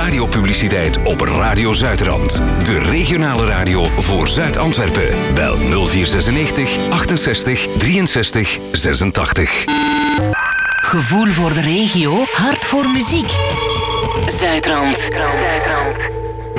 radiopubliciteit op Radio Zuidrand. De regionale radio voor Zuid-Antwerpen. Bel 0496 68 63 86. Gevoel voor de regio, hart voor muziek. Zuidrand.